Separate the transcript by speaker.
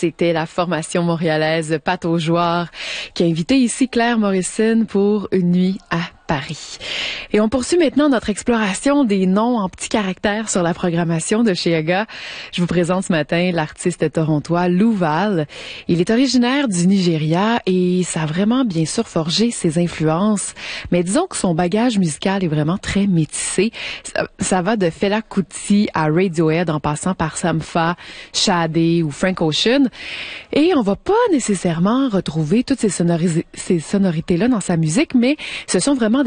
Speaker 1: c'était la formation montréalaise Pat aux Joueurs qui a invité ici Claire Morrison pour une nuit à Paris. Et on poursuit maintenant notre exploration des noms en petits caractères sur la programmation de chez Aga. Je vous présente ce matin l'artiste torontois Lou Val. Il est originaire du Nigeria et ça a vraiment bien sûr forgé ses influences. Mais disons que son bagage musical est vraiment très métissé. Ça va de Fela Kuti à Radiohead en passant par Sampha, Sade ou Frank Ocean. Et on va pas nécessairement retrouver toutes ces sonorités-là dans sa musique, mais ce sont vraiment